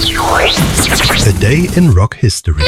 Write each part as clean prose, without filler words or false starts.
A Day in Rock History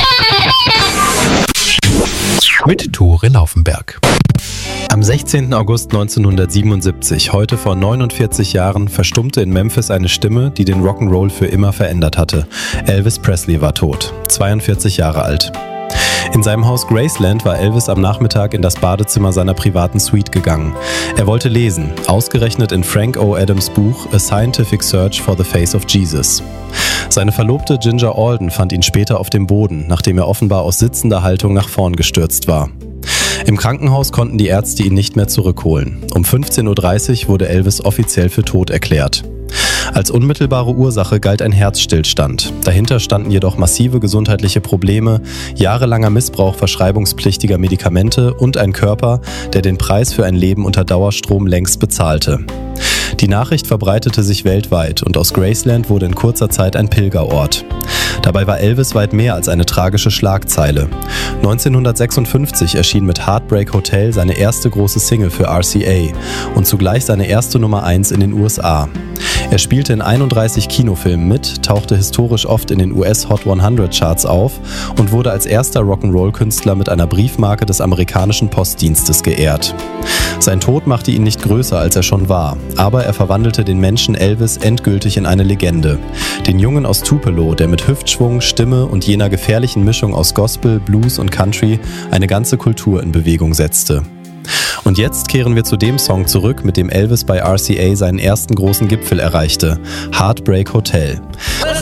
mit Tore Laufenberg. Am 16. August 1977, heute vor 49 Jahren, verstummte in Memphis eine Stimme, die den Rock'n'Roll für immer verändert hatte. Elvis Presley war tot, 42 Jahre alt. In seinem Haus Graceland war Elvis am Nachmittag in das Badezimmer seiner privaten Suite gegangen. Er wollte lesen, ausgerechnet in Frank O. Adams' Buch A Scientific Search for the Face of Jesus. Seine Verlobte Ginger Alden fand ihn später auf dem Boden, nachdem er offenbar aus sitzender Haltung nach vorn gestürzt war. Im Krankenhaus konnten die Ärzte ihn nicht mehr zurückholen. Um 15.30 Uhr wurde Elvis offiziell für tot erklärt. Als unmittelbare Ursache galt ein Herzstillstand. Dahinter standen jedoch massive gesundheitliche Probleme, jahrelanger Missbrauch verschreibungspflichtiger Medikamente und ein Körper, der den Preis für ein Leben unter Dauerstrom längst bezahlte. Die Nachricht verbreitete sich weltweit und aus Graceland wurde in kurzer Zeit ein Pilgerort. Dabei war Elvis weit mehr als eine tragische Schlagzeile. 1956 erschien mit Heartbreak Hotel seine erste große Single für RCA und zugleich seine erste Nummer 1 in den USA. Er spielte in 31 Kinofilmen mit, tauchte historisch oft in den US Hot 100 Charts auf und wurde als erster Rock'n'Roll-Künstler mit einer Briefmarke des amerikanischen Postdienstes geehrt. Sein Tod machte ihn nicht größer, als er schon war, aber er verwandelte den Menschen Elvis endgültig in eine Legende. Den Jungen aus Tupelo, der mit Hüftschwung, Stimme und jener gefährlichen Mischung aus Gospel, Blues und Country eine ganze Kultur in Bewegung setzte. Und jetzt kehren wir zu dem Song zurück, mit dem Elvis bei RCA seinen ersten großen Gipfel erreichte, Heartbreak Hotel.